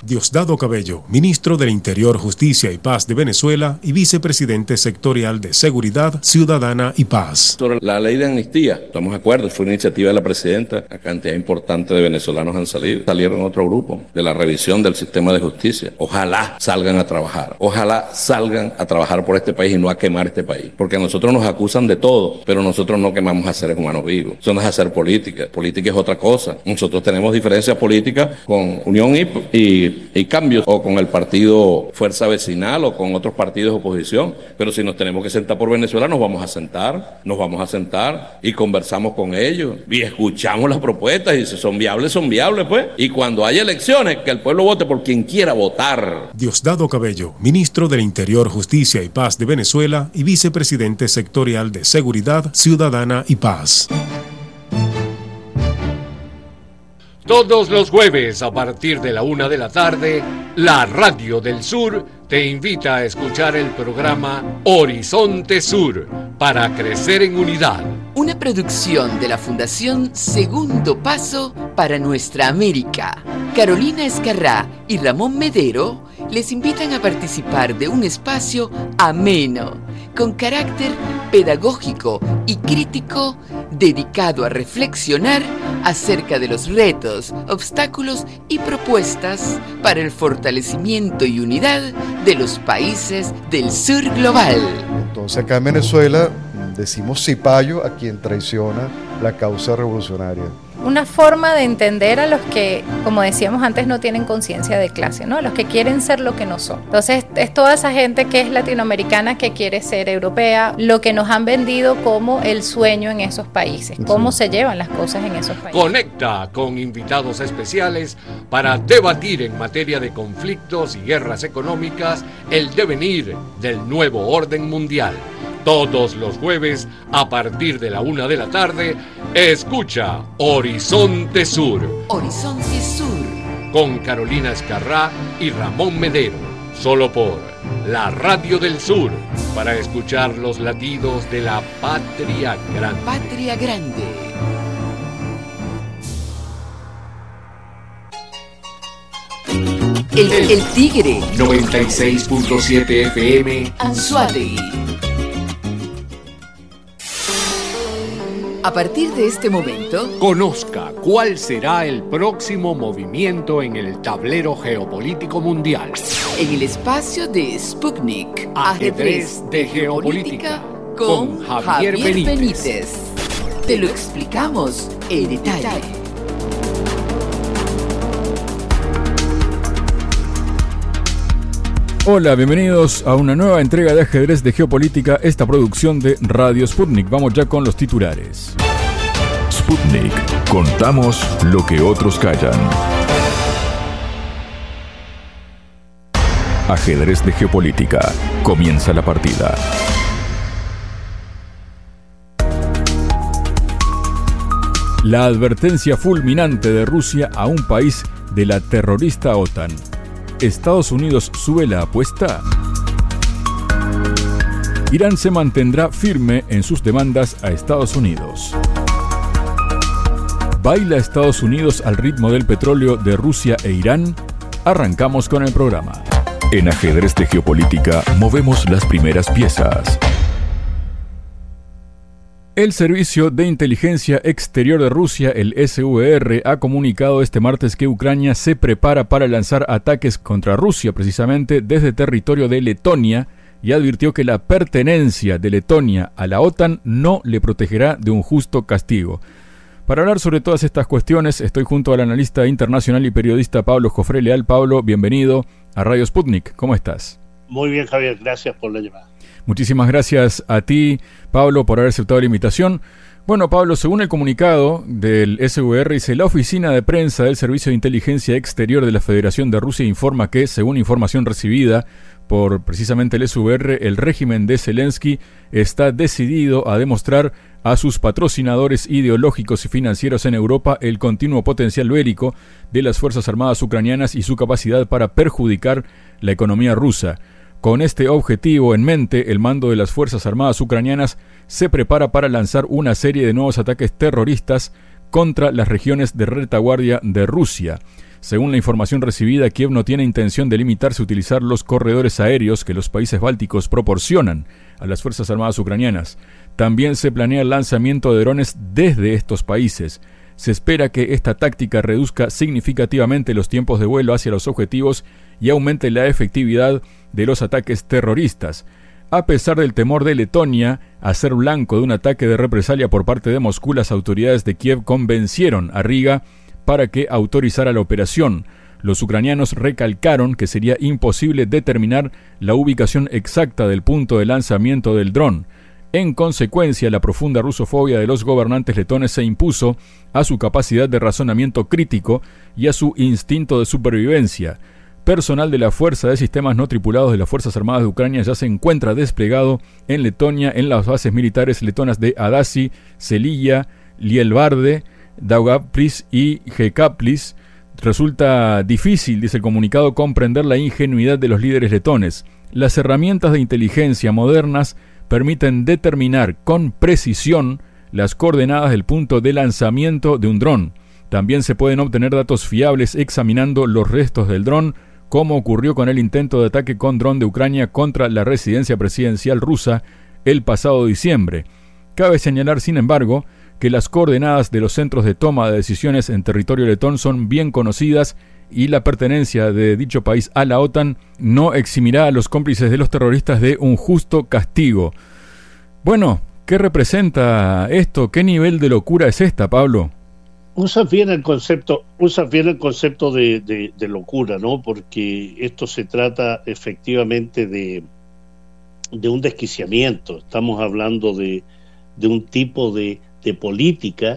Diosdado Cabello, ministro del Interior, Justicia y Paz de Venezuela y vicepresidente sectorial de Seguridad Ciudadana y Paz. Sobre la ley de amnistía, estamos de acuerdo, fue una iniciativa de la presidenta, una cantidad importante de venezolanos han salido, salieron otro grupo de la revisión del sistema de justicia. Ojalá salgan a trabajar por este país y no a quemar este país, porque a nosotros nos acusan de todo, pero nosotros no quemamos a seres humanos vivos, eso no es hacer política es otra cosa. Nosotros tenemos diferencias políticas con Unión y Cambios, o con el partido Fuerza Vecinal, o con otros partidos de oposición, pero si nos tenemos que sentar por Venezuela, nos vamos a sentar y conversamos con ellos y escuchamos las propuestas, y si son viables, pues, y cuando haya elecciones, que el pueblo vote por quien quiera votar. Diosdado Cabello, ministro del Interior, Justicia y Paz de Venezuela y vicepresidente sectorial de Seguridad Ciudadana y Paz. Todos los jueves a partir de la 1 de la tarde, la Radio del Sur te invita a escuchar el programa Horizonte Sur para crecer en unidad. Una producción de la Fundación Segundo Paso para Nuestra América. Carolina Escarrá y Ramón Medero les invitan a participar de un espacio ameno, con carácter pedagógico y crítico, dedicado a reflexionar acerca de los retos, obstáculos y propuestas para el fortalecimiento y unidad de los países del sur global. Entonces acá en Venezuela decimos cipayo a quien traiciona la causa revolucionaria. Una forma de entender a los que, como decíamos antes, no tienen conciencia de clase, ¿no? Los que quieren ser lo que no son. Entonces, es toda esa gente que es latinoamericana que quiere ser europea, lo que nos han vendido como el sueño en esos países, cómo se llevan las cosas en esos países. Conecta con invitados especiales para debatir en materia de conflictos y guerras económicas el devenir del nuevo orden mundial. Todos los jueves, a partir de la 1 de la tarde, escucha Horizonte Sur. Horizonte Sur. Con Carolina Escarrá y Ramón Medero. Solo por la Radio del Sur. Para escuchar los latidos de la Patria Grande. Patria Grande. El Tigre. 96.7 FM. Anzoátegui. A partir de este momento, conozca cuál será el próximo movimiento en el tablero geopolítico mundial. En el espacio de Sputnik, Ajedrez de Geopolítica, con Javier Benítez. Te lo explicamos en detalle. Hola, bienvenidos a una nueva entrega de Ajedrez de Geopolítica, esta producción de Radio Sputnik. Vamos ya con los titulares. Sputnik. Contamos lo que otros callan. Ajedrez de Geopolítica. Comienza la partida. La advertencia fulminante de Rusia a un país de la terrorista OTAN. ¿Estados Unidos sube la apuesta? Irán se mantendrá firme en sus demandas a Estados Unidos. ¿Baila Estados Unidos al ritmo del petróleo de Rusia e Irán? Arrancamos con el programa. En Ajedrez de Geopolítica movemos las primeras piezas. El Servicio de Inteligencia Exterior de Rusia, el SVR, ha comunicado este martes que Ucrania se prepara para lanzar ataques contra Rusia, precisamente desde territorio de Letonia, y advirtió que la pertenencia de Letonia a la OTAN no le protegerá de un justo castigo. Para hablar sobre todas estas cuestiones, estoy junto al analista internacional y periodista Pablo Jofré Leal. Pablo, bienvenido a Radio Sputnik. ¿Cómo estás? Muy bien, Javier. Gracias por la llamada. Muchísimas gracias a ti, Pablo, por haber aceptado la invitación. Bueno, Pablo, según el comunicado del SVR, dice: la oficina de prensa del Servicio de Inteligencia Exterior de la Federación de Rusia informa que, según información recibida por precisamente el SVR, el régimen de Zelensky está decidido a demostrar a sus patrocinadores ideológicos y financieros en Europa el continuo potencial bélico de las Fuerzas Armadas ucranianas y su capacidad para perjudicar la economía rusa. Con este objetivo en mente, el mando de las Fuerzas Armadas ucranianas se prepara para lanzar una serie de nuevos ataques terroristas contra las regiones de retaguardia de Rusia. Según la información recibida, Kiev no tiene intención de limitarse a utilizar los corredores aéreos que los países bálticos proporcionan a las Fuerzas Armadas ucranianas. También se planea el lanzamiento de drones desde estos países. Se espera que esta táctica reduzca significativamente los tiempos de vuelo hacia los objetivos y aumente la efectividad de los ataques terroristas. A pesar del temor de Letonia a ser blanco de un ataque de represalia por parte de Moscú, las autoridades de Kiev convencieron a Riga para que autorizara la operación. Los ucranianos recalcaron que sería imposible determinar la ubicación exacta del punto de lanzamiento del dron. En consecuencia, la profunda rusofobia de los gobernantes letones se impuso a su capacidad de razonamiento crítico y a su instinto de supervivencia. Personal de la Fuerza de Sistemas No Tripulados de las Fuerzas Armadas de Ucrania ya se encuentra desplegado en Letonia en las bases militares letonas de Adasi, Selilla, Lielvarde, Daugavpils y Jekaplis. Resulta difícil, dice el comunicado, comprender la ingenuidad de los líderes letones. Las herramientas de inteligencia modernas permiten determinar con precisión las coordenadas del punto de lanzamiento de un dron. También se pueden obtener datos fiables examinando los restos del dron, como ocurrió con el intento de ataque con dron de Ucrania contra la residencia presidencial rusa el pasado diciembre. Cabe señalar, sin embargo, que las coordenadas de los centros de toma de decisiones en territorio letón son bien conocidas y la pertenencia de dicho país a la OTAN no eximirá a los cómplices de los terroristas de un justo castigo. Bueno, ¿qué representa esto? ¿Qué nivel de locura es esta, Pablo? Usas bien el concepto de locura, ¿no? Porque esto se trata efectivamente de un desquiciamiento. Estamos hablando de un tipo de política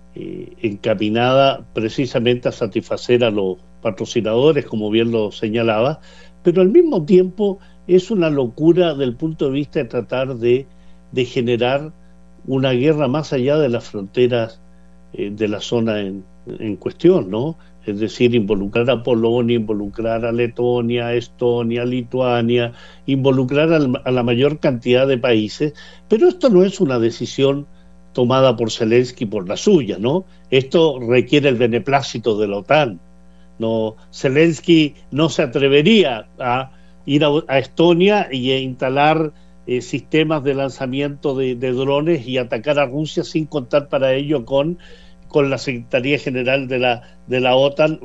encaminada precisamente a satisfacer a los patrocinadores, como bien lo señalaba, pero al mismo tiempo es una locura del punto de vista de tratar de generar una guerra más allá de las fronteras de la zona en cuestión, ¿no? Es decir, involucrar a Polonia, involucrar a Letonia, Estonia, Lituania, involucrar a la mayor cantidad de países, pero esto no es una decisión tomada por Zelensky por la suya, ¿no? Esto requiere el beneplácito de la OTAN. No, Zelensky no se atrevería a ir a Estonia y a instalar sistemas de lanzamiento de drones y atacar a Rusia sin contar para ello con la Secretaría General de la OTAN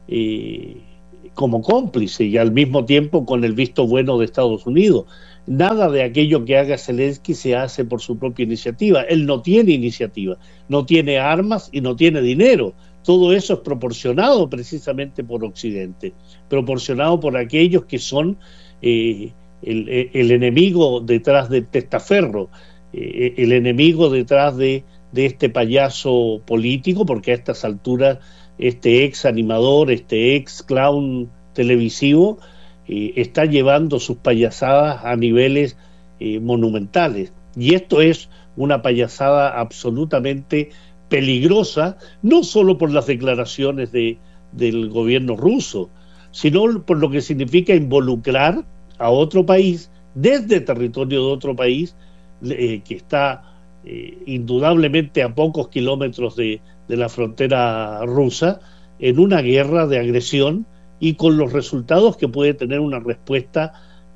como cómplice y al mismo tiempo con el visto bueno de Estados Unidos. Nada de aquello que haga Zelensky se hace por su propia iniciativa. Él no tiene iniciativa, no tiene armas y no tiene dinero. Todo eso es proporcionado precisamente por Occidente, proporcionado por aquellos que son el enemigo detrás del testaferro, el enemigo detrás de este payaso político, porque a estas alturas este ex animador, este ex clown televisivo está llevando sus payasadas a niveles monumentales. Y esto es una payasada absolutamente peligrosa, no solo por las declaraciones del gobierno ruso, sino por lo que significa involucrar a otro país desde territorio de otro país que está indudablemente a pocos kilómetros de la frontera rusa en una guerra de agresión y con los resultados que puede tener una respuesta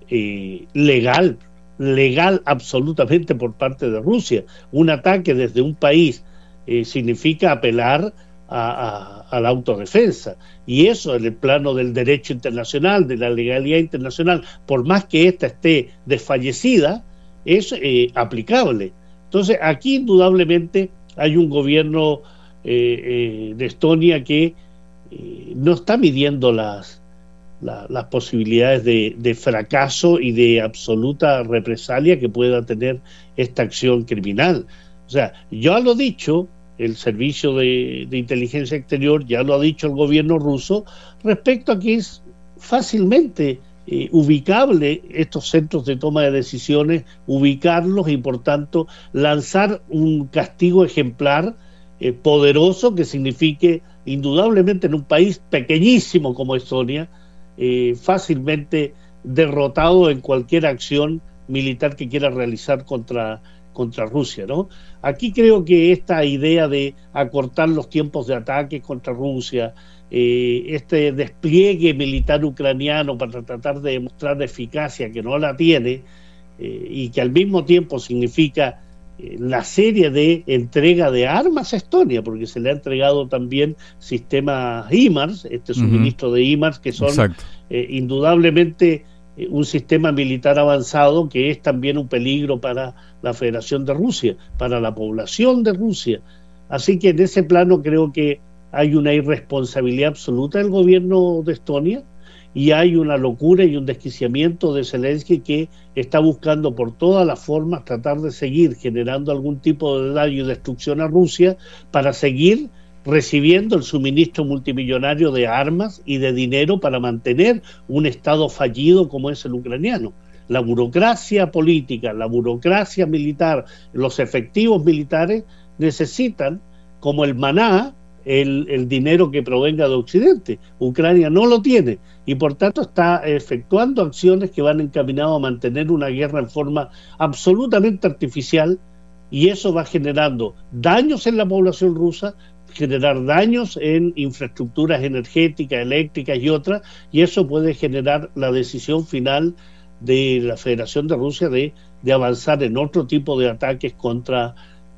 legal absolutamente por parte de Rusia. Un ataque desde un país significa apelar a la autodefensa, y eso en el plano del derecho internacional, de la legalidad internacional, por más que ésta esté desfallecida, es aplicable. Entonces aquí indudablemente hay un gobierno de Estonia que no está midiendo las posibilidades de fracaso y de absoluta represalia que pueda tener esta acción criminal. O sea, ya lo ha dicho el Servicio de Inteligencia Exterior, ya lo ha dicho el gobierno ruso, respecto a que es fácilmente ubicable estos centros de toma de decisiones, ubicarlos y por tanto lanzar un castigo ejemplar poderoso que signifique indudablemente en un país pequeñísimo como Estonia, fácilmente derrotado en cualquier acción militar que quiera realizar contra contra Rusia, ¿no? Aquí creo que esta idea de acortar los tiempos de ataque contra Rusia, este despliegue militar ucraniano para tratar de demostrar eficacia que no la tiene, y que al mismo tiempo significa la serie de entrega de armas a Estonia, porque se le ha entregado también sistemas HIMARS, suministro de HIMARS, que son indudablemente un sistema militar avanzado que es también un peligro para la Federación de Rusia, para la población de Rusia. Así que en ese plano creo que hay una irresponsabilidad absoluta del gobierno de Estonia, y hay una locura y un desquiciamiento de Zelensky, que está buscando por todas las formas tratar de seguir generando algún tipo de daño y destrucción a Rusia para seguir recibiendo el suministro multimillonario de armas y de dinero para mantener un Estado fallido como es el ucraniano. La burocracia política, la burocracia militar, los efectivos militares necesitan, como el maná, el dinero que provenga de Occidente. Ucrania no lo tiene y por tanto está efectuando acciones que van encaminadas a mantener una guerra en forma absolutamente artificial, y eso va generando daños en la población rusa, generar daños en infraestructuras energéticas, eléctricas y otras, y eso puede generar la decisión final de la Federación de Rusia de avanzar en otro tipo de ataques contra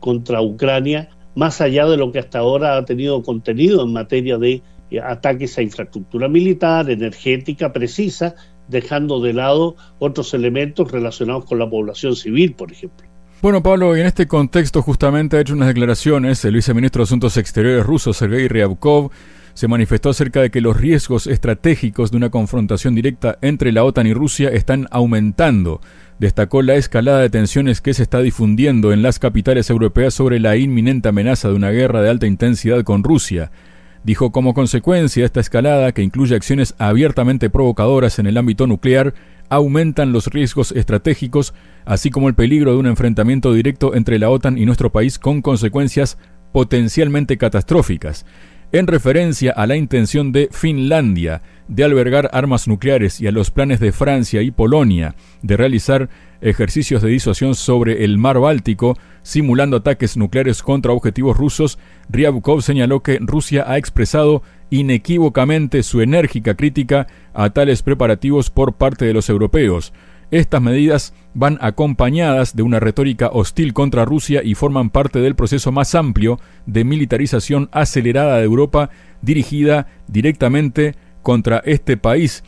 Ucrania, más allá de lo que hasta ahora ha tenido contenido en materia de ataques a infraestructura militar, energética precisa, dejando de lado otros elementos relacionados con la población civil, por ejemplo. Bueno, Pablo, y en este contexto justamente ha hecho unas declaraciones el viceministro de Asuntos Exteriores ruso, Sergei Ryabkov. Se manifestó acerca de que los riesgos estratégicos de una confrontación directa entre la OTAN y Rusia están aumentando. Destacó la escalada de tensiones que se está difundiendo en las capitales europeas sobre la inminente amenaza de una guerra de alta intensidad con Rusia. Dijo, como consecuencia de esta escalada, que incluye acciones abiertamente provocadoras en el ámbito nuclear, aumentan los riesgos estratégicos, así como el peligro de un enfrentamiento directo entre la OTAN y nuestro país con consecuencias potencialmente catastróficas. En referencia a la intención de Finlandia de albergar armas nucleares y a los planes de Francia y Polonia de realizar ejercicios de disuasión sobre el mar Báltico, simulando ataques nucleares contra objetivos rusos, Ryabkov señaló que Rusia ha expresado inequívocamente su enérgica crítica a tales preparativos por parte de los europeos. Estas medidas van acompañadas de una retórica hostil contra Rusia y forman parte del proceso más amplio de militarización acelerada de Europa, dirigida directamente contra este país.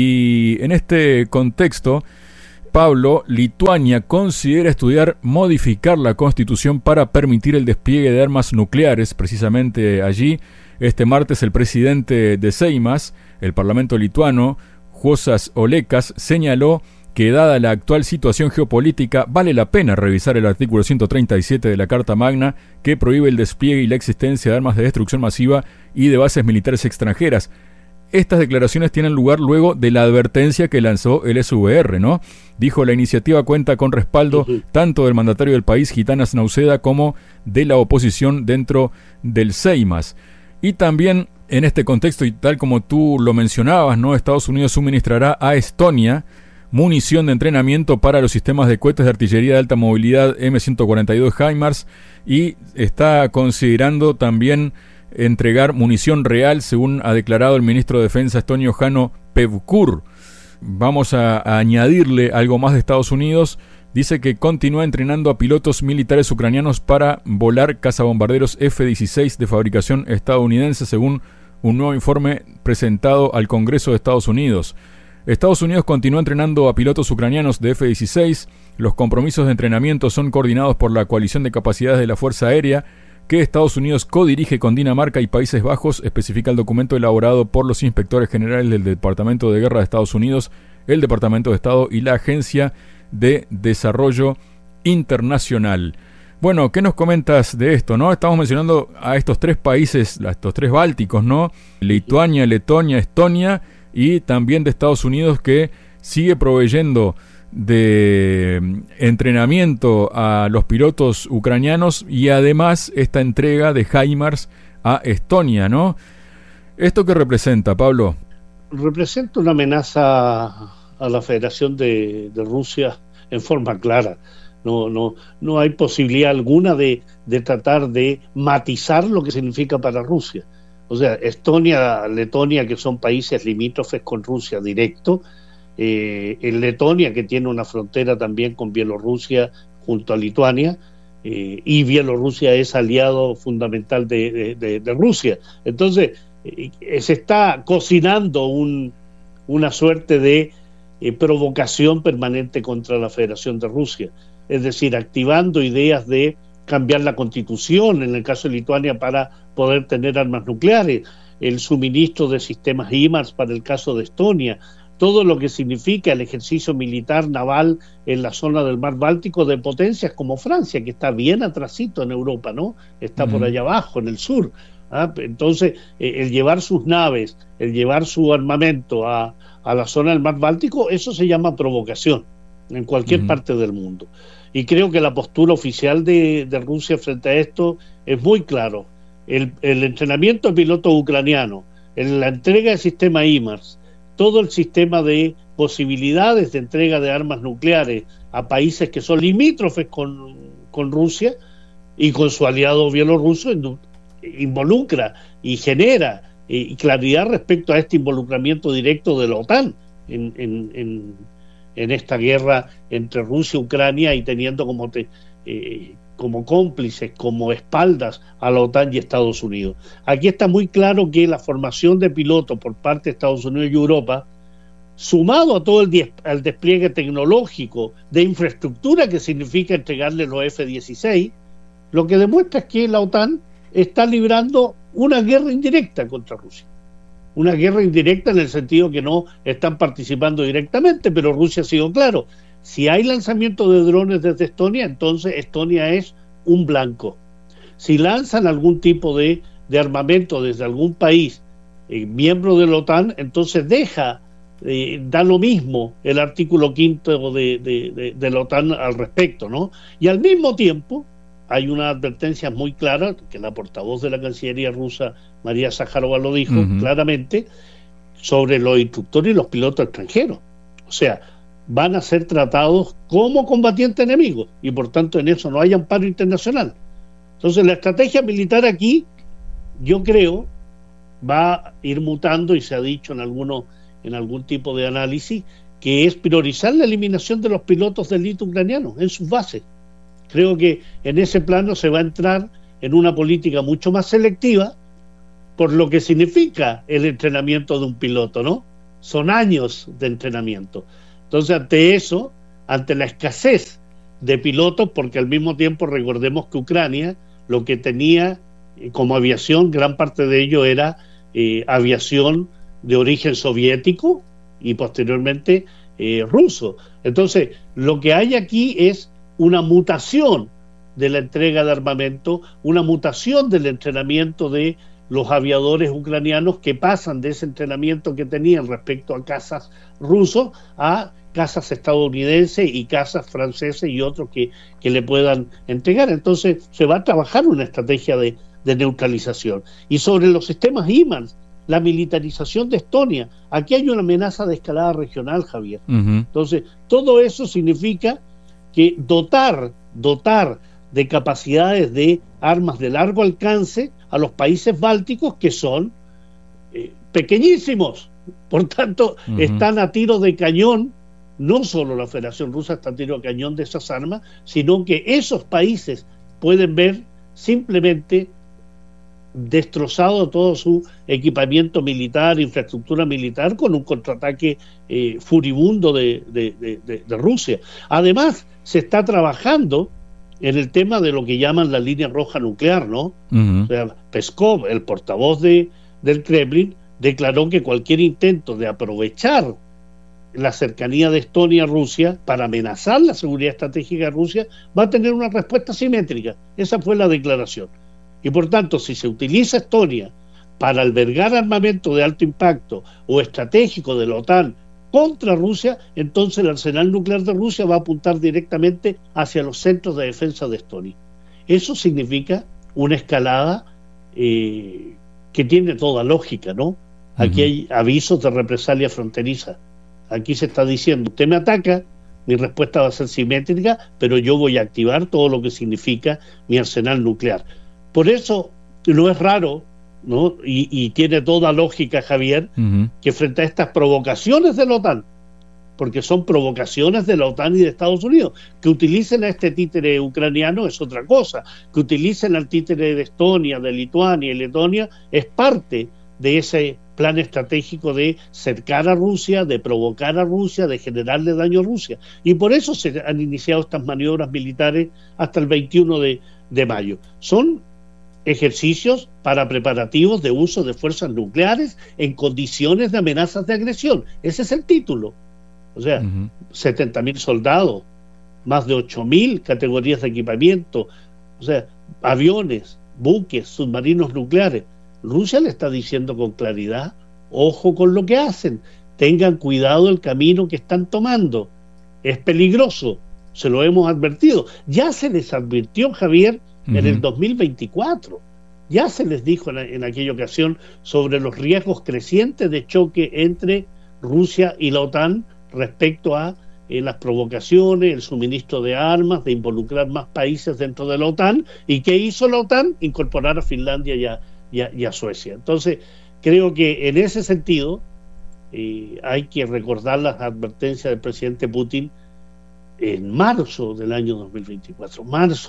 Y en este contexto, Pablo, Lituania considera estudiar modificar la Constitución para permitir el despliegue de armas nucleares. Precisamente allí, este martes, el presidente de Seimas, el Parlamento lituano, Juozas Olekas, señaló que dada la actual situación geopolítica vale la pena revisar el artículo 137 de la Carta Magna, que prohíbe el despliegue y la existencia de armas de destrucción masiva y de bases militares extranjeras. Estas declaraciones tienen lugar luego de la advertencia que lanzó el SVR, ¿no? Dijo, la iniciativa cuenta con respaldo tanto del mandatario del país, Gitanas Nauseda, como de la oposición dentro del Seimas. Y también en este contexto, y tal como tú lo mencionabas, ¿no?, Estados Unidos suministrará a Estonia munición de entrenamiento para los sistemas de cohetes de artillería de alta movilidad M142 HIMARS, y está considerando también entregar munición real, según ha declarado el ministro de Defensa estonio Hanno Pevkur. Vamos a añadirle algo más de Estados Unidos. Dice que continúa entrenando a pilotos militares ucranianos para volar cazabombarderos F-16 de fabricación estadounidense, según un nuevo informe presentado al Congreso de Estados Unidos. Estados Unidos continúa entrenando a pilotos ucranianos de F-16. Los compromisos de entrenamiento son coordinados por la coalición de capacidades de la Fuerza Aérea, que Estados Unidos codirige con Dinamarca y Países Bajos, especifica el documento elaborado por los inspectores generales del Departamento de Guerra de Estados Unidos, el Departamento de Estado y la Agencia de Desarrollo Internacional. Bueno, ¿qué nos comentas de esto, no? Estamos mencionando a estos tres países, a estos tres bálticos, ¿no? Lituania, Letonia, Estonia, y también de Estados Unidos, que sigue proveyendo de entrenamiento a los pilotos ucranianos, y además esta entrega de HIMARS a Estonia, ¿no? ¿Esto qué representa, Pablo? Representa una amenaza a la Federación de Rusia en forma clara. No hay posibilidad alguna de tratar de matizar lo que significa para Rusia. O sea, Estonia, Letonia, que son países limítrofes con Rusia directo, en Letonia, que tiene una frontera también con Bielorrusia junto a Lituania, y Bielorrusia es aliado fundamental de Rusia. Entonces, se está cocinando una suerte de provocación permanente contra la Federación de Rusia, es decir, activando ideas de cambiar la constitución, en el caso de Lituania, para poder tener armas nucleares, el suministro de sistemas HIMARS para el caso de Estonia, todo lo que significa el ejercicio militar naval en la zona del mar Báltico de potencias como Francia, que está bien atrasito en Europa, ¿no? Está por allá abajo, en el sur. Entonces, el llevar sus naves, el llevar su armamento a la zona del mar Báltico, eso se llama provocación en cualquier parte del mundo. Y creo que la postura oficial de Rusia frente a esto es muy claro. El entrenamiento de pilotos ucranianos, la entrega del sistema HIMARS, todo el sistema de posibilidades de entrega de armas nucleares a países que son limítrofes con Rusia y con su aliado bielorruso, involucra y genera claridad respecto a este involucramiento directo de la OTAN en esta guerra entre Rusia y Ucrania, y teniendo como cómplices, como espaldas a la OTAN y Estados Unidos. Aquí está muy claro que la formación de pilotos por parte de Estados Unidos y Europa, sumado a todo el despliegue tecnológico de infraestructura que significa entregarle los F-16, lo que demuestra es que la OTAN está librando una guerra indirecta contra Rusia. Una guerra indirecta en el sentido que no están participando directamente, pero Rusia ha sido claro. Si hay lanzamiento de drones desde Estonia, entonces Estonia es un blanco. Si lanzan algún tipo de armamento desde algún país miembro de la OTAN, entonces da lo mismo el artículo 5 de la OTAN al respecto, ¿no? Y al mismo tiempo hay una advertencia muy clara, que la portavoz de la Cancillería rusa, María Zaharova, lo dijo claramente, sobre los instructores y los pilotos extranjeros. O sea, van a ser tratados como combatientes enemigos, y por tanto en eso no hay amparo internacional. Entonces la estrategia militar aquí, yo creo, va a ir mutando, y se ha dicho en algún tipo de análisis, que es priorizar la eliminación de los pilotos de élite ucranianos en sus bases. Creo que en ese plano se va a entrar en una política mucho más selectiva, por lo que significa el entrenamiento de un piloto, ¿no? Son años de entrenamiento. Entonces, ante eso, ante la escasez de pilotos, porque al mismo tiempo recordemos que Ucrania lo que tenía como aviación, gran parte de ello era aviación de origen soviético y posteriormente ruso. Entonces, lo que hay aquí es una mutación de la entrega de armamento, una mutación del entrenamiento de los aviadores ucranianos, que pasan de ese entrenamiento que tenían respecto a cazas rusos a cazas estadounidenses y cazas franceses y otros que le puedan entregar. Entonces se va a trabajar una estrategia de neutralización. Y sobre los sistemas HIMARS, la militarización de Estonia, aquí hay una amenaza de escalada regional, Javier. Entonces todo eso significa que dotar de capacidades de armas de largo alcance a los países bálticos, que son pequeñísimos, por tanto están a tiro de cañón. No solo la Federación Rusa está a tiro de cañón de esas armas, sino que esos países pueden ver simplemente destrozado todo su equipamiento militar, infraestructura militar, con un contraataque furibundo de Rusia. Además, se está trabajando en el tema de lo que llaman la línea roja nuclear, ¿no? O sea, Peskov, el portavoz del Kremlin, declaró que cualquier intento de aprovechar la cercanía de Estonia a Rusia para amenazar la seguridad estratégica de Rusia va a tener una respuesta simétrica. Esa fue la declaración. Y por tanto, si se utiliza Estonia para albergar armamento de alto impacto o estratégico de la OTAN contra Rusia, entonces el arsenal nuclear de Rusia va a apuntar directamente hacia los centros de defensa de Estonia. Eso significa una escalada que tiene toda lógica, ¿no? Aquí hay avisos de represalia fronteriza. Aquí se está diciendo, usted me ataca, mi respuesta va a ser simétrica, pero yo voy a activar todo lo que significa mi arsenal nuclear. Por eso no es raro, ¿no? Y tiene toda lógica, Javier, que frente a estas provocaciones de la OTAN, porque son provocaciones de la OTAN y de Estados Unidos, que utilicen a este títere ucraniano es otra cosa, que utilicen al títere de Estonia, de Lituania y Letonia es parte de ese plan estratégico de cercar a Rusia, de provocar a Rusia, de generarle daño a Rusia. Y por eso se han iniciado estas maniobras militares hasta el 21 de mayo. Son ejercicios para preparativos de uso de fuerzas nucleares en condiciones de amenazas de agresión. Ese es el título. O sea, 70.000 soldados, más de 8.000 categorías de equipamiento, o sea, aviones, buques, submarinos nucleares. Rusia le está diciendo con claridad, ojo con lo que hacen, tengan cuidado el camino que están tomando, es peligroso, se lo hemos advertido. Ya se les advirtió, Javier, en el 2024, ya se les dijo en aquella ocasión sobre los riesgos crecientes de choque entre Rusia y la OTAN respecto a las provocaciones, el suministro de armas, de involucrar más países dentro de la OTAN. ¿Y qué hizo la OTAN? Incorporar a Finlandia y a Suecia. Entonces, creo que en ese sentido hay que recordar las advertencias del presidente Putin en marzo del año 2024,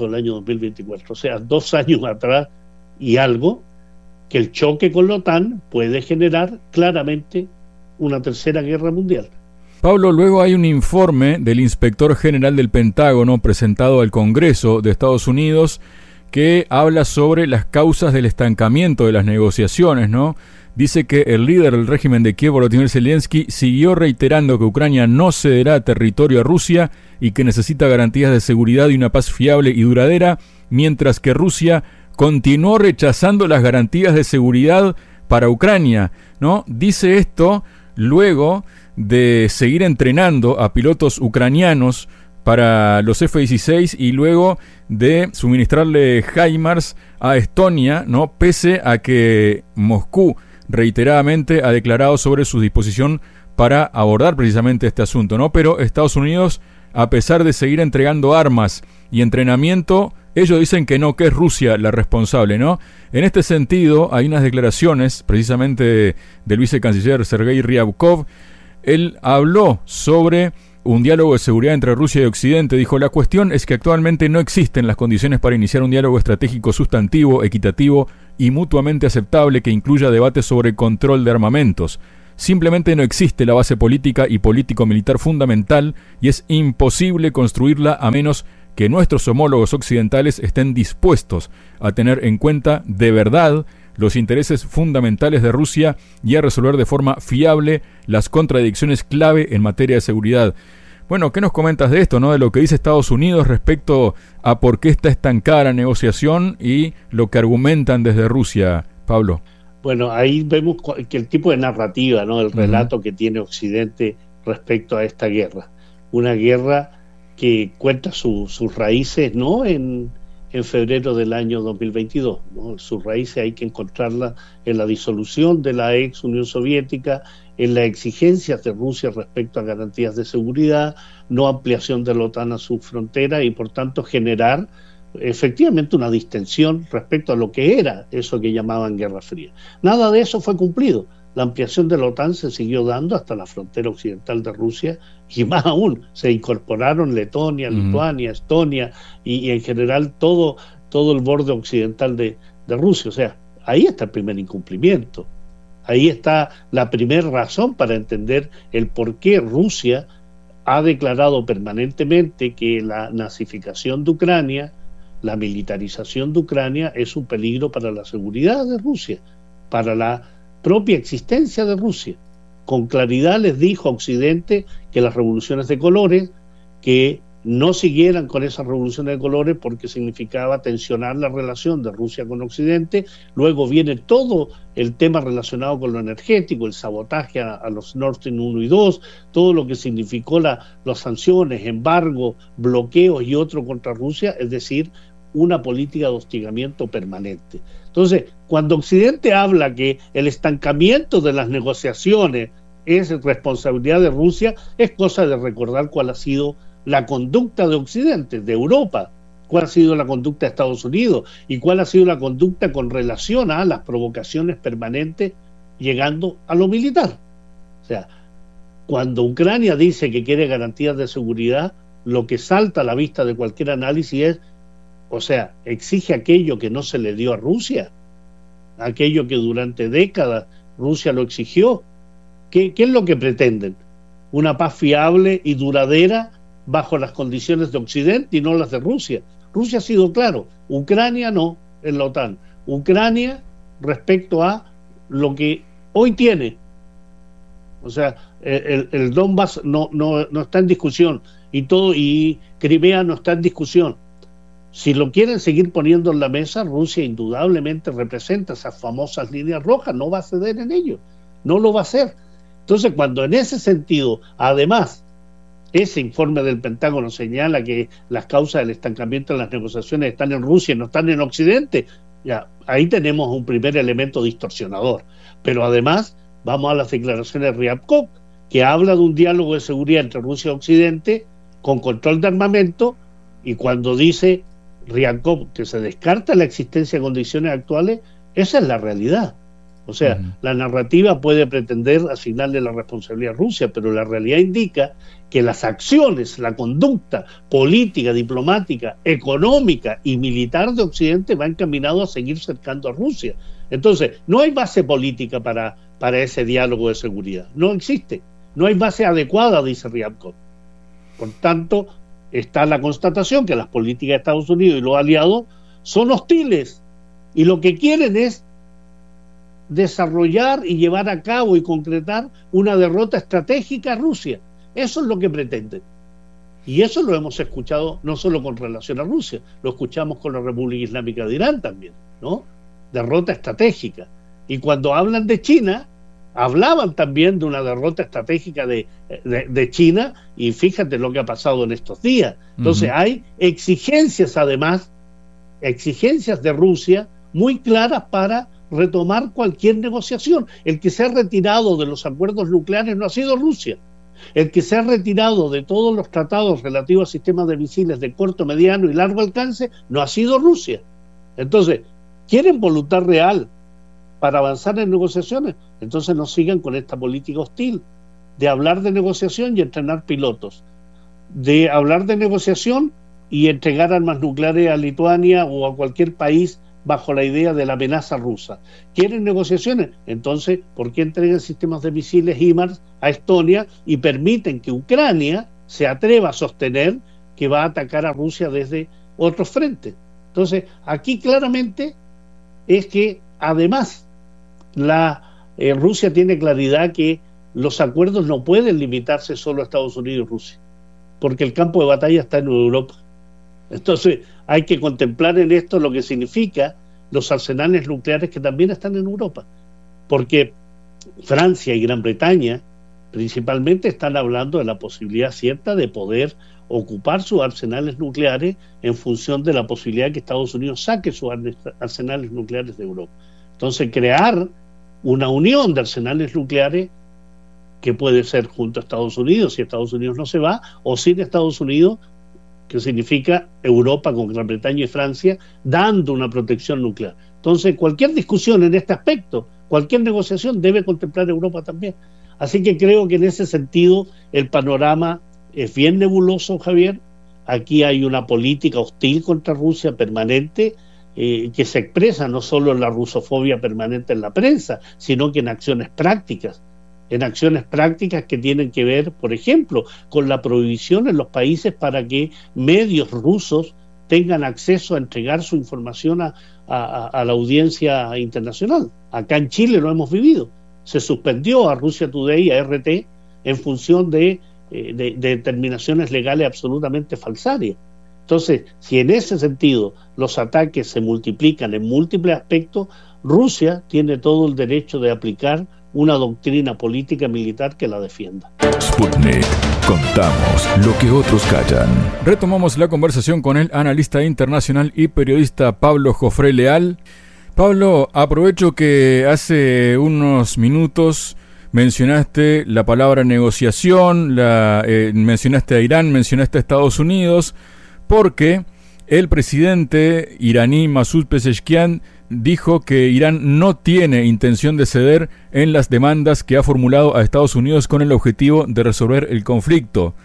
o sea, 2 años atrás y algo, que el choque con la OTAN puede generar claramente una tercera guerra mundial. Pablo, luego hay un informe del inspector general del Pentágono presentado al Congreso de Estados Unidos que habla sobre las causas del estancamiento de las negociaciones, ¿no? Dice que el líder del régimen de Kiev, Volodymyr Zelensky, siguió reiterando que Ucrania no cederá territorio a Rusia y que necesita garantías de seguridad y una paz fiable y duradera, mientras que Rusia continuó rechazando las garantías de seguridad para Ucrania, ¿no? Dice esto luego de seguir entrenando a pilotos ucranianos para los F-16 y luego de suministrarle HIMARS a Estonia, ¿no? Pese a que Moscú reiteradamente ha declarado sobre su disposición para abordar precisamente este asunto, ¿no? Pero Estados Unidos, a pesar de seguir entregando armas y entrenamiento, ellos dicen que no, que es Rusia la responsable, ¿no? En este sentido, hay unas declaraciones precisamente del vicecanciller Sergei Ryabkov. Él habló sobre un diálogo de seguridad entre Rusia y Occidente. Dijo: la cuestión es que actualmente no existen las condiciones para iniciar un diálogo estratégico sustantivo, equitativo y mutuamente aceptable que incluya debates sobre control de armamentos. Simplemente no existe la base política y político-militar fundamental y es imposible construirla a menos que nuestros homólogos occidentales estén dispuestos a tener en cuenta de verdad los intereses fundamentales de Rusia y a resolver de forma fiable las contradicciones clave en materia de seguridad. Bueno, ¿qué nos comentas de esto, no? De lo que dice Estados Unidos respecto a por qué está estancada la negociación y lo que argumentan desde Rusia, Pablo. Bueno, ahí vemos que el tipo de narrativa, ¿no? El relato que tiene Occidente respecto a esta guerra. Una guerra que cuenta sus raíces, ¿no? En febrero del año 2022, ¿no? Sus raíces hay que encontrarlas en la disolución de la ex Unión Soviética, en las exigencias de Rusia respecto a garantías de seguridad, no ampliación de la OTAN a su frontera y por tanto generar efectivamente una distensión respecto a lo que era eso que llamaban Guerra Fría. Nada de eso fue cumplido. La ampliación de la OTAN se siguió dando hasta la frontera occidental de Rusia y más aún se incorporaron Letonia, Lituania, Estonia y en general todo el borde occidental de Rusia. O sea, ahí está el primer incumplimiento. Ahí está la primera razón para entender el por qué Rusia ha declarado permanentemente que la nazificación de Ucrania, la militarización de Ucrania es un peligro para la seguridad de Rusia, para la propia existencia de Rusia. Con claridad les dijo a Occidente que las revoluciones de colores, que no siguieran con esas revoluciones de colores porque significaba tensionar la relación de Rusia con Occidente. Luego viene todo el tema relacionado con lo energético, el sabotaje a los Nord Stream 1 y 2, todo lo que significó las sanciones, embargos, bloqueos y otro contra Rusia, es decir, una política de hostigamiento permanente. Entonces, cuando Occidente habla que el estancamiento de las negociaciones es responsabilidad de Rusia, es cosa de recordar cuál ha sido la conducta de Occidente, de Europa, cuál ha sido la conducta de Estados Unidos y cuál ha sido la conducta con relación a las provocaciones permanentes llegando a lo militar. O sea, cuando Ucrania dice que quiere garantías de seguridad, lo que salta a la vista de cualquier análisis es, o sea, exige aquello que no se le dio a Rusia, aquello que durante décadas Rusia lo exigió. ¿Qué es lo que pretenden? Una paz fiable y duradera bajo las condiciones de Occidente y no las de Rusia. Rusia ha sido claro, Ucrania no en la OTAN. Ucrania respecto a lo que hoy tiene. O sea, el Donbass no está en discusión y Crimea no está en discusión. Si lo quieren seguir poniendo en la mesa, Rusia indudablemente representa esas famosas líneas rojas, no va a ceder en ello, no lo va a hacer. Entonces, cuando en ese sentido, además, ese informe del Pentágono señala que las causas del estancamiento de las negociaciones están en Rusia y no están en Occidente, ya ahí tenemos un primer elemento distorsionador. Pero además, vamos a las declaraciones de Ryabkov, que habla de un diálogo de seguridad entre Rusia y Occidente con control de armamento, y cuando dice Ryabkov que se descarta la existencia de condiciones actuales, esa es la realidad. O sea, la narrativa puede pretender asignarle la responsabilidad a Rusia, pero la realidad indica que las acciones, la conducta política, diplomática, económica y militar de Occidente va encaminado a seguir cercando a Rusia. Entonces, no hay base política para ese diálogo de seguridad. No existe. No hay base adecuada, dice Ryabkov. Por tanto, está la constatación que las políticas de Estados Unidos y los aliados son hostiles y lo que quieren es desarrollar y llevar a cabo y concretar una derrota estratégica a Rusia. Eso es lo que pretenden. Y eso lo hemos escuchado no solo con relación a Rusia, lo escuchamos con la República Islámica de Irán también, ¿no? Derrota estratégica. Y cuando hablan de China, hablaban también de una derrota estratégica de China, y fíjate lo que ha pasado en estos días. Entonces hay exigencias, además, exigencias de Rusia muy claras para retomar cualquier negociación. El que se ha retirado de los acuerdos nucleares no ha sido Rusia. El que se ha retirado de todos los tratados relativos a sistemas de misiles de corto, mediano y largo alcance no ha sido Rusia. Entonces, ¿quieren voluntad real para avanzar en negociaciones? Entonces no sigan con esta política hostil de hablar de negociación y entrenar pilotos, de hablar de negociación y entregar armas nucleares a Lituania o a cualquier país bajo la idea de la amenaza rusa. ¿Quieren negociaciones? Entonces, ¿por qué entregan sistemas de misiles HIMARS a Estonia y permiten que Ucrania se atreva a sostener que va a atacar a Rusia desde otros frentes? Entonces, aquí claramente es que, además, Rusia tiene claridad que los acuerdos no pueden limitarse solo a Estados Unidos y Rusia, porque el campo de batalla está en Europa. Entonces hay que contemplar en esto lo que significa los arsenales nucleares que también están en Europa, porque Francia y Gran Bretaña principalmente están hablando de la posibilidad cierta de poder ocupar sus arsenales nucleares en función de la posibilidad de que Estados Unidos saque sus arsenales nucleares de Europa. Entonces crear una unión de arsenales nucleares que puede ser junto a Estados Unidos, si Estados Unidos no se va, o sin Estados Unidos, que significa Europa con Gran Bretaña y Francia, dando una protección nuclear. Entonces, cualquier discusión en este aspecto, cualquier negociación debe contemplar Europa también. Así que creo que en ese sentido el panorama es bien nebuloso, Javier. Aquí hay una política hostil contra Rusia permanente, que se expresa no solo en la rusofobia permanente en la prensa, sino que en acciones prácticas que tienen que ver, por ejemplo, con la prohibición en los países para que medios rusos tengan acceso a entregar su información a la audiencia internacional. Acá en Chile lo hemos vivido. Se suspendió a Russia Today y a RT en función de determinaciones legales absolutamente falsarias. Entonces, si en ese sentido los ataques se multiplican en múltiples aspectos, Rusia tiene todo el derecho de aplicar una doctrina política militar que la defienda. Sputnik. Contamos lo que otros callan. Retomamos la conversación con el analista internacional y periodista Pablo Jofré Leal. Pablo, aprovecho que hace unos minutos mencionaste la palabra negociación, mencionaste a Irán, mencionaste a Estados Unidos, porque el presidente iraní Masoud Pezeshkian dijo que Irán no tiene intención de ceder en las demandas que ha formulado a Estados Unidos con el objetivo de resolver el conflicto.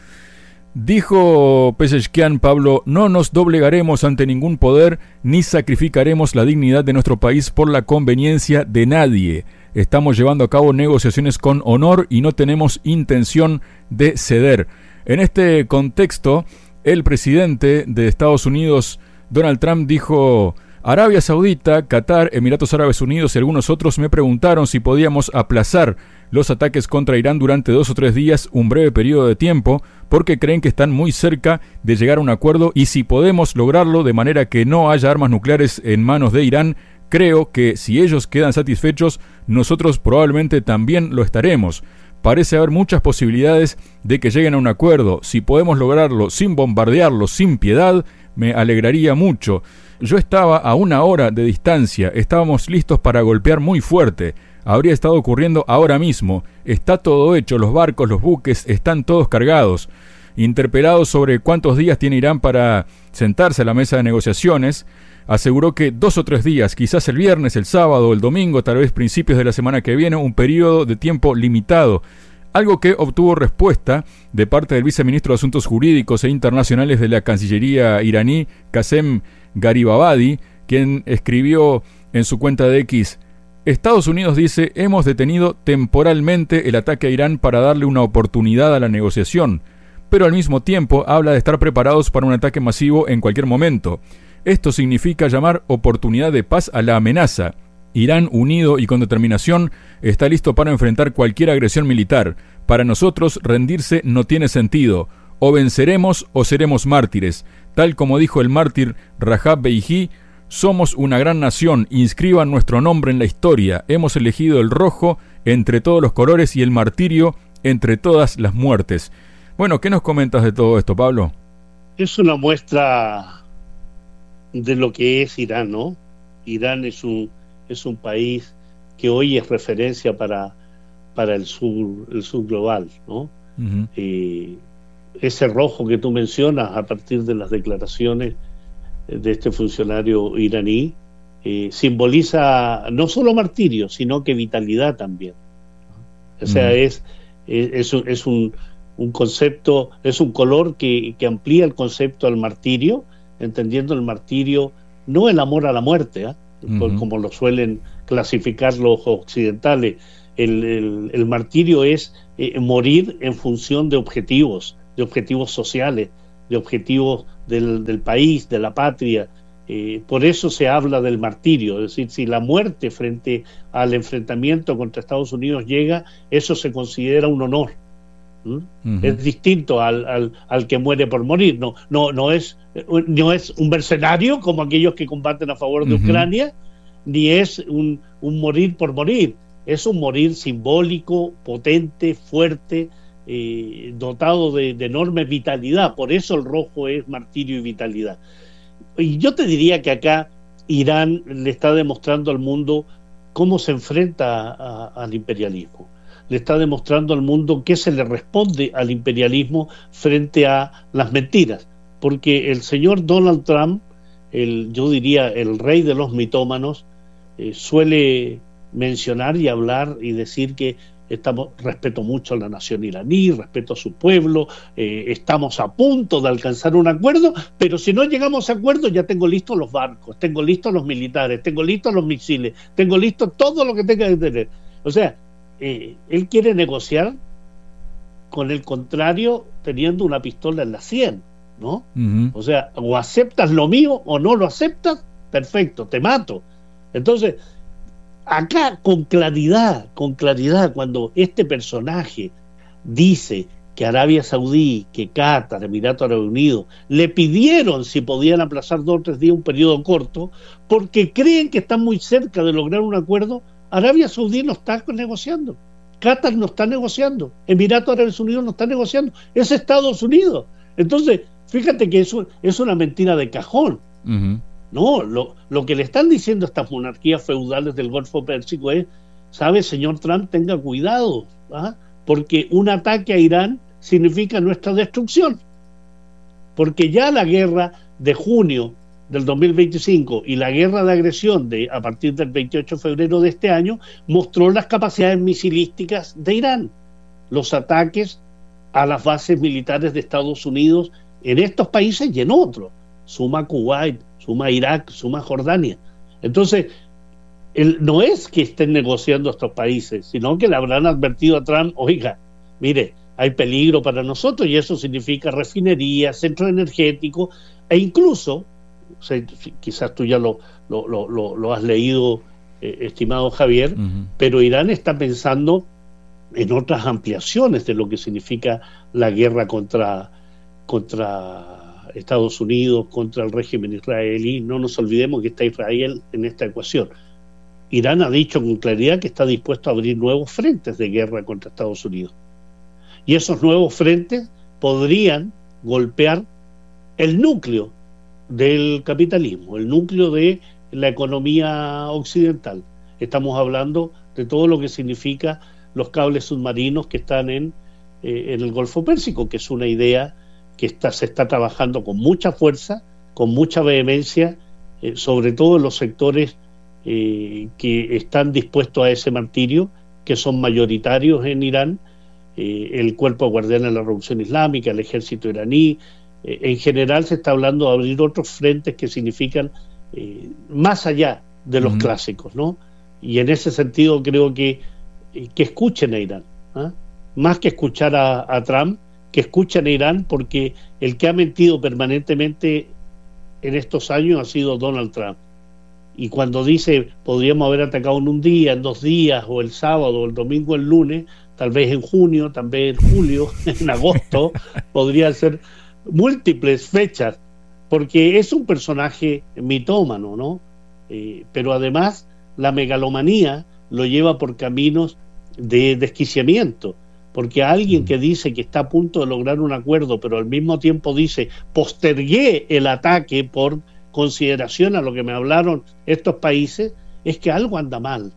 Dijo Pezeshkian, Pablo, no nos doblegaremos ante ningún poder ni sacrificaremos la dignidad de nuestro país por la conveniencia de nadie. Estamos llevando a cabo negociaciones con honor y no tenemos intención de ceder. En este contexto, el presidente de Estados Unidos, Donald Trump, dijo: Arabia Saudita, Qatar, Emiratos Árabes Unidos y algunos otros me preguntaron si podíamos aplazar los ataques contra Irán durante 2 o 3 días, un breve periodo de tiempo, porque creen que están muy cerca de llegar a un acuerdo y si podemos lograrlo de manera que no haya armas nucleares en manos de Irán, creo que si ellos quedan satisfechos, nosotros probablemente también lo estaremos. Parece haber muchas posibilidades de que lleguen a un acuerdo. Si podemos lograrlo sin bombardearlos sin piedad, me alegraría mucho. Yo estaba a 1 hora de distancia, estábamos listos para golpear muy fuerte. Habría estado ocurriendo ahora mismo. Está todo hecho, los barcos, los buques, están todos cargados. Interpelado sobre cuántos días tiene Irán para sentarse a la mesa de negociaciones, aseguró que 2 o 3 días, quizás el viernes, el sábado, el domingo, tal vez principios de la semana que viene, un periodo de tiempo limitado. Algo que obtuvo respuesta de parte del viceministro de Asuntos Jurídicos e Internacionales de la Cancillería iraní, Qasem Garibabadi, quien escribió en su cuenta de X: Estados Unidos dice, hemos detenido temporalmente el ataque a Irán para darle una oportunidad a la negociación, pero al mismo tiempo habla de estar preparados para un ataque masivo en cualquier momento. Esto significa llamar oportunidad de paz a la amenaza. Irán, unido y con determinación, está listo para enfrentar cualquier agresión militar. Para nosotros, rendirse no tiene sentido. O venceremos o seremos mártires. Tal como dijo el mártir Rajab Beihí, somos una gran nación, inscriban nuestro nombre en la historia. Hemos elegido el rojo entre todos los colores y el martirio entre todas las muertes. Bueno, ¿qué nos comentas de todo esto, Pablo? Es una muestra de lo que es Irán, ¿no? Irán es un país que hoy es referencia para el sur global, ¿no? Uh-huh. Ese rojo que tú mencionas a partir de las declaraciones de este funcionario iraní simboliza no solo martirio, sino que vitalidad también. O sea, es un concepto, es un color que amplía el concepto al martirio, entendiendo el martirio no el amor a la muerte, como lo suelen clasificar los occidentales. El martirio es morir en función de objetivos sociales, de objetivos del país, de la patria. Por eso se habla del martirio, es decir, si la muerte frente al enfrentamiento contra Estados Unidos llega, eso se considera un honor. Uh-huh. Es distinto al que muere por morir. No es un mercenario como aquellos que combaten a favor de Ucrania, ni es un morir por morir. Es un morir simbólico, potente, fuerte, dotado de enorme vitalidad. Por eso el rojo es martirio y vitalidad. Y yo te diría que acá Irán le está demostrando al mundo cómo se enfrenta al imperialismo. Le está demostrando al mundo qué se le responde al imperialismo frente a las mentiras. Porque el señor Donald Trump, yo diría el rey de los mitómanos, suele mencionar y hablar y decir que respeto mucho a la nación iraní, respeto a su pueblo, estamos a punto de alcanzar un acuerdo, pero si no llegamos a acuerdo ya tengo listos los barcos, tengo listos los militares, tengo listos los misiles, tengo listo todo lo que tenga que tener. O sea, él quiere negociar con el contrario teniendo una pistola en la sien, ¿no? Uh-huh. O sea, o aceptas lo mío o no lo aceptas, perfecto, te mato. Entonces, acá con claridad, cuando este personaje dice que Arabia Saudí, que Qatar, Emiratos Árabes Unidos, le pidieron si podían aplazar 2 o 3 días un periodo corto, porque creen que están muy cerca de lograr un acuerdo. Arabia Saudí no está negociando, Qatar no está negociando, Emiratos Árabes Unidos no está negociando, es Estados Unidos. Entonces, fíjate que eso es una mentira de cajón. Uh-huh. No, lo que le están diciendo a estas monarquías feudales del Golfo Pérsico es ¿Sabe, señor Trump? Tenga cuidado, porque un ataque a Irán significa nuestra destrucción. Porque ya la guerra de junio del 2025 y la guerra de agresión a partir del 28 de febrero de este año mostró las capacidades misilísticas de Irán. Los ataques a las bases militares de Estados Unidos en estos países y en otros. Suma Kuwait, suma Irak, suma Jordania. Entonces, no es que estén negociando estos países, sino que le habrán advertido a Trump, oiga, mire, hay peligro para nosotros y eso significa refinerías, centros energéticos e incluso, quizás tú ya lo has leído, estimado Javier, pero Irán está pensando en otras ampliaciones de lo que significa la guerra contra Estados Unidos, contra el régimen israelí. No nos olvidemos que está Israel en esta ecuación. Irán ha dicho con claridad que está dispuesto a abrir nuevos frentes de guerra contra Estados Unidos. Y esos nuevos frentes podrían golpear el núcleo del capitalismo, el núcleo de la economía occidental. Estamos hablando de todo lo que significa los cables submarinos que están en el Golfo Pérsico, que es una idea que se está trabajando con mucha fuerza, con mucha vehemencia, sobre todo en los sectores que están dispuestos a ese martirio, que son mayoritarios en Irán, el Cuerpo de Guardianes de la Revolución Islámica, el ejército iraní. En general se está hablando de abrir otros frentes que significan más allá de los clásicos, ¿no? Y en ese sentido creo que escuchen a Irán, más que escuchar a Trump, que escuchen a Irán, porque el que ha mentido permanentemente en estos años ha sido Donald Trump. Y cuando dice podríamos haber atacado en un día, en 2 días, o el sábado, o el domingo, el lunes, tal vez en junio, tal vez en julio, en agosto, podría ser múltiples fechas, porque es un personaje mitómano, ¿no? Pero además la megalomanía lo lleva por caminos de desquiciamiento, porque alguien que dice que está a punto de lograr un acuerdo, pero al mismo tiempo dice postergué el ataque por consideración a lo que me hablaron estos países, es que algo anda mal.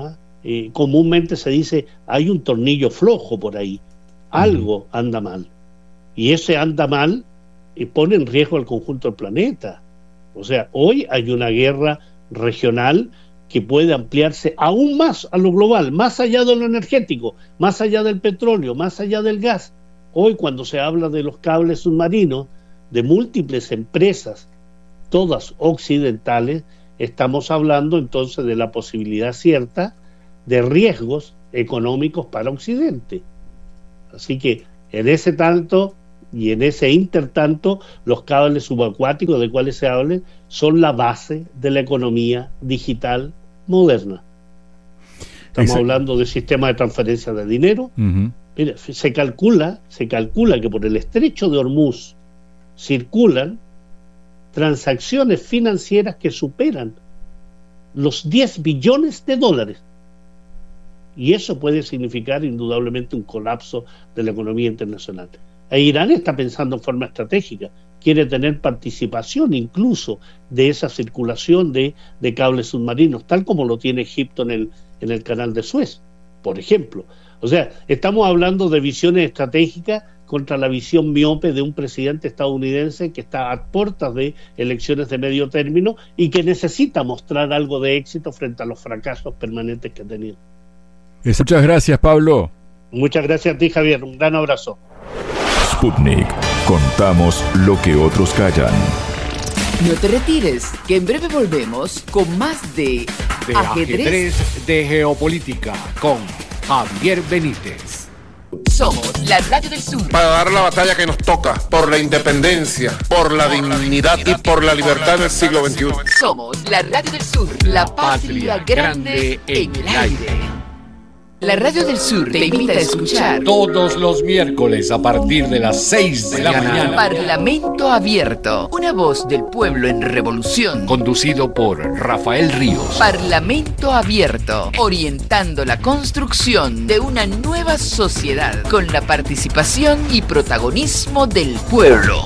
Comúnmente se dice hay un tornillo flojo por ahí, algo anda mal, y ese anda mal pone en riesgo al conjunto del planeta. O sea, hoy hay una guerra regional que puede ampliarse aún más a lo global, más allá de lo energético, más allá del petróleo, más allá del gas. Hoy, cuando se habla de los cables submarinos de múltiples empresas, todas occidentales, estamos hablando entonces de la posibilidad cierta de riesgos económicos para Occidente. Así que en ese tanto y en ese intertanto, los cables subacuáticos de cuales se hable son la base de la economía digital moderna. Estamos hablando de sistemas de transferencia de dinero. Mira, se calcula que por el estrecho de Hormuz circulan transacciones financieras que superan los 10 billones de dólares. Y eso puede significar indudablemente un colapso de la economía internacional. E Irán está pensando en forma estratégica, quiere tener participación incluso de esa circulación de cables submarinos, tal como lo tiene Egipto en el canal de Suez, por ejemplo. O sea, estamos hablando de visiones estratégicas contra la visión miope de un presidente estadounidense que está a puertas de elecciones de medio término y que necesita mostrar algo de éxito frente a los fracasos permanentes que ha tenido. Muchas gracias, Pablo. Muchas gracias a ti, Javier. Un gran abrazo. Sputnik. Contamos lo que otros callan. No te retires, que en breve volvemos con más de Ajedrez de Geopolítica con Javier Benítez. Somos la Radio del Sur. Para dar la batalla que nos toca por la independencia, por la dignidad y por la libertad del siglo XXI. Somos la Radio del Sur, la patria grande en el aire. La Radio del Sur te invita a escuchar todos los miércoles a partir de las 6 de la mañana. Parlamento Abierto, una voz del pueblo en revolución. Conducido por Rafael Ríos. Parlamento Abierto, orientando la construcción de una nueva sociedad con la participación y protagonismo del pueblo.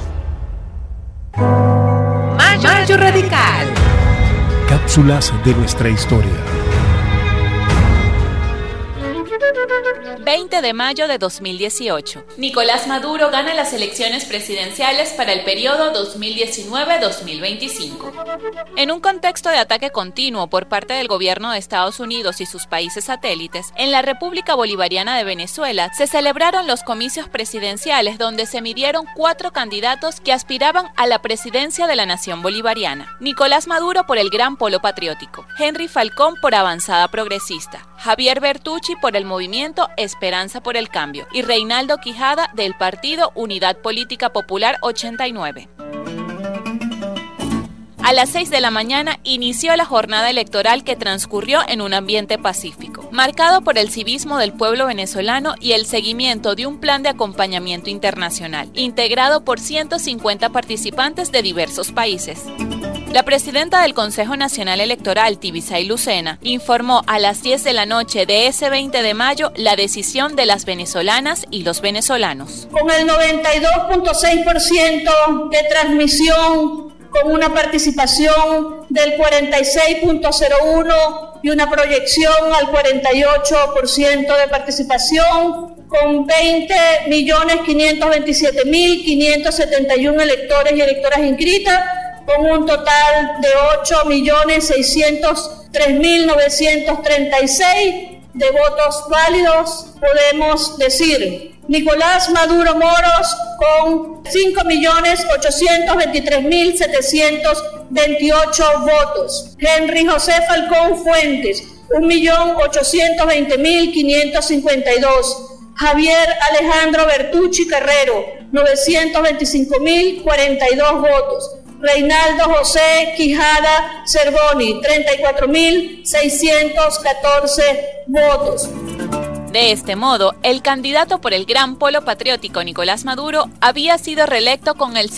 Mayo Radical. Cápsulas de nuestra historia. 20 de mayo de 2018. Nicolás Maduro gana las elecciones presidenciales para el periodo 2019-2025. En un contexto de ataque continuo por parte del gobierno de Estados Unidos y sus países satélites, en la República Bolivariana de Venezuela se celebraron los comicios presidenciales donde se midieron 4 candidatos que aspiraban a la presidencia de la nación bolivariana. Nicolás Maduro por el Gran Polo Patriótico, Henry Falcón por Avanzada Progresista, Javier Bertucci por el movimiento Esperanza por el Cambio y Reinaldo Quijada del partido Unidad Política Popular 89. A las 6 de la mañana inició la jornada electoral que transcurrió en un ambiente pacífico, marcado por el civismo del pueblo venezolano y el seguimiento de un plan de acompañamiento internacional, integrado por 150 participantes de diversos países. La presidenta del Consejo Nacional Electoral, Tibisay Lucena, informó a las 10 de la noche de ese 20 de mayo la decisión de las venezolanas y los venezolanos. Con el 92.6% de transmisión, con una participación del 46.01% y una proyección al 48% de participación, con 20.527.571 electores y electoras inscritas, con un total de 8.603.936 de votos válidos, podemos decir: Nicolás Maduro Moros con 5.823.728 votos. Henry José Falcón Fuentes, 1.820.552. Javier Alejandro Bertucci Carrero, 925.042 votos. Reinaldo José Quijada Cervoni, 34.614 votos. De este modo, el candidato por el Gran Polo Patriótico Nicolás Maduro había sido reelecto con el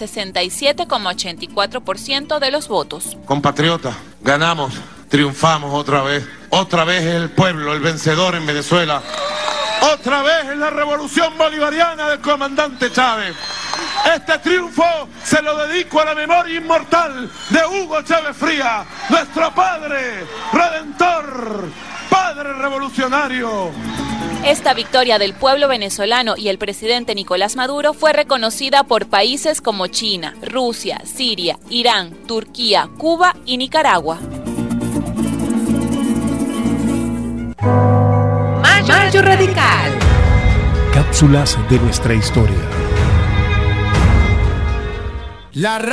67,84% de los votos. Compatriotas, ganamos, triunfamos otra vez. Otra vez es el pueblo el vencedor en Venezuela. Otra vez es la revolución bolivariana del comandante Chávez. Este triunfo se lo dedico a la memoria inmortal de Hugo Chávez Frías, nuestro padre redentor, padre revolucionario. Esta victoria del pueblo venezolano y el presidente Nicolás Maduro fue reconocida por países como China, Rusia, Siria, Irán, Turquía, Cuba y Nicaragua. Mayo Radical. Cápsulas de nuestra historia.